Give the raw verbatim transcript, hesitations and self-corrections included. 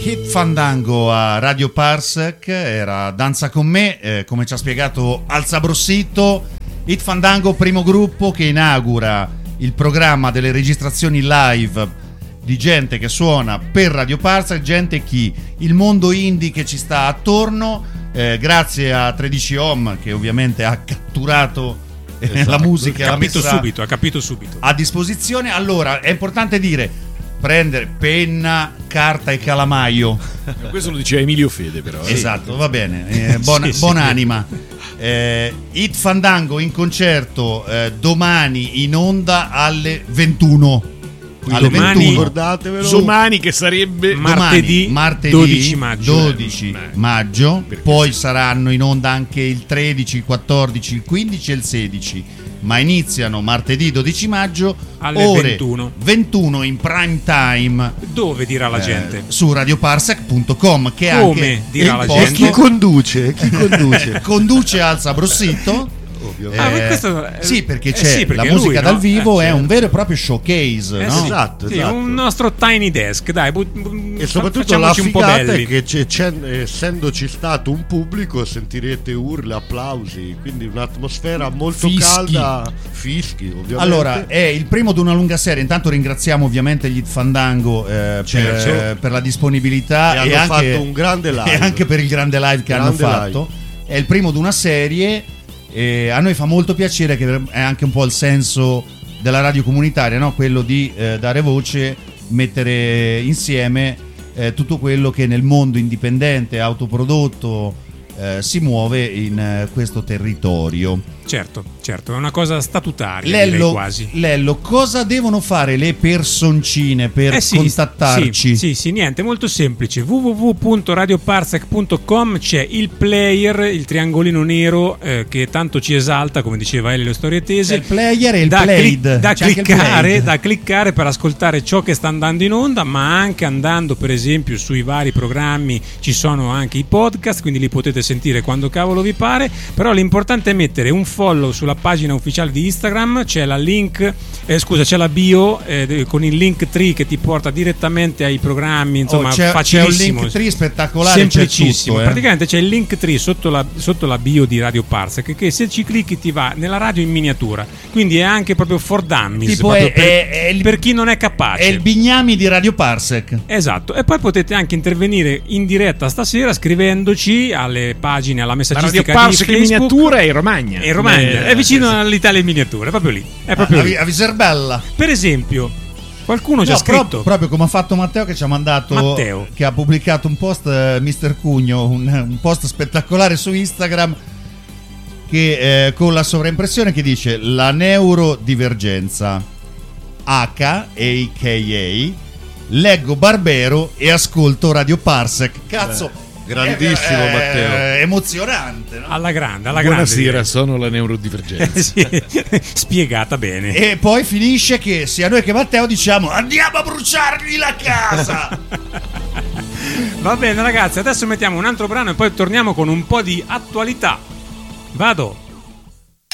Hit Fandango a Radio Parsec, era Danza con me, eh, come ci ha spiegato Alza Brossito. Hit Fandango, primo gruppo che inaugura il programma delle registrazioni live di gente che suona per Radio Parsec, gente chi? Il mondo indie che ci sta attorno, eh, grazie a tredici Ohm che ovviamente ha catturato eh, esatto. la musica, ha capito l'ha messa subito, ha capito subito a disposizione. Allora, è importante dire: prendere penna, carta e calamaio. Questo lo diceva Emilio Fede, però. Esatto, va bene. Eh, buona, sì, sì. buonanima. Eh, Hit Fandango in concerto eh, domani in onda alle ventuno. Alle domani, ventuno. Ricordatevelo. Domani che sarebbe martedì, domani, martedì dodici maggio. dodici maggio. Poi saranno in onda anche il tredici, il quattordici, il quindici e il sedici. Ma iniziano martedì dodici maggio alle ore ventuno. ventuno in prime time. Dove dirà la eh, gente? Su radioparsec punto com, che Come anche dirà la il gente? posto chi conduce? Chi conduce? conduce Alza Brossito. Ah, ma Eh, questo è- sì, perché eh c'è sì, perché la musica lui, dal no? vivo, Eh, è certo. un vero e proprio showcase, Eh no? sì. Esatto, Sì, esatto. un nostro tiny desk, dai, bu- bu- E soprattutto facciamoci la un po' figata belli. è che c'è, c'è, essendoci stato un pubblico, sentirete urla, applausi, quindi un'atmosfera molto Fischi. calda, fischi ovviamente. Allora, è il primo di una lunga serie. Intanto ringraziamo ovviamente gli Hit Fandango eh, Certo. per, per la disponibilità E e, hanno anche, fatto un grande live. e anche per il grande live che Grande hanno fatto. È il primo di una serie. E a noi fa molto piacere, che è anche un po' il senso della radio comunitaria, no? Quello di eh, dare voce, mettere insieme eh, tutto quello che nel mondo indipendente, autoprodotto eh, si muove in eh, questo territorio. Certo, certo, è una cosa statutaria, direi Lello, quasi. Lello, cosa devono fare le personcine per Eh sì, contattarci? Sì, sì, sì, niente, molto semplice. w w w punto radioparsec punto com, c'è il player, il triangolino nero eh, che tanto ci esalta, come diceva Elio Storie Tese. C'è il player e il da, played. cli- da C'è anche il cliccare, played. da cliccare per ascoltare ciò che sta andando in onda, ma anche andando per esempio sui vari programmi ci sono anche i podcast, quindi li potete sentire quando cavolo vi pare. Però l'importante è mettere un follow sulla pagina ufficiale di Instagram, c'è la link eh, scusa c'è la bio eh, con il link tree che ti porta direttamente ai programmi, insomma Oh, c'è, c'è un facilissimo, link tree spettacolare, c'è semplicissimo, tutto, eh. praticamente c'è il link tree sotto la, sotto la bio di Radio Parsec, che se ci clicchi ti va nella radio in miniatura, quindi è anche proprio for dummies, Tipo proprio è- per, è- è il- per chi non è capace. È il Bignami di Radio Parsec. Esatto, e poi potete anche intervenire in diretta stasera scrivendoci alle pagine, alla la Radio messaggistica di Parsec in Facebook. miniatura è in Romagna. È in Romagna, Eh, è vicino all'Italia in miniatura, è proprio lì. È proprio a, lì. a Viserbella. Per esempio, qualcuno ci ha No, scritto. pro- proprio come ha fatto Matteo, che ci ha mandato, Matteo. che ha pubblicato un post, eh, mister Cugno, un, un post spettacolare su Instagram che eh, con la sovraimpressione che dice: la neurodivergenza H, a k a leggo Barbero e ascolto Radio Parsec. Cazzo, grandissimo, è, è, Matteo. È emozionante, no? Alla grande, alla grande. Buonasera, sono la neurodivergenza. Eh, sì, spiegata bene. E poi finisce che sia noi che Matteo diciamo: andiamo a bruciargli la casa. Va bene ragazzi, adesso mettiamo un altro brano e poi torniamo con un po' di attualità. Vado.